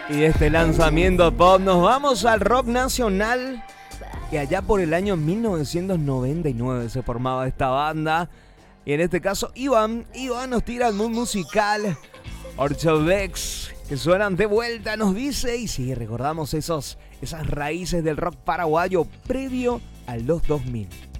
Y de este lanzamiento pop nos vamos al rock nacional. Que allá por el año 1999 se formaba esta banda. Y en este caso Iván nos tira el mood musical. Orchovex, que suenan de vuelta, nos dice. Y sí, recordamos esas raíces del rock paraguayo previo a los 2000.